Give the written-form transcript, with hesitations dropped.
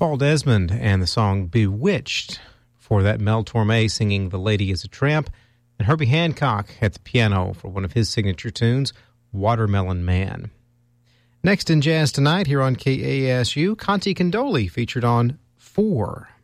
Paul Desmond and the song Bewitched. For that, Mel Torme singing The Lady is a Tramp, and Herbie Hancock at the piano for one of his signature tunes, Watermelon Man. Next in Jazz Tonight here on KASU, Conte Candoli featured on 4.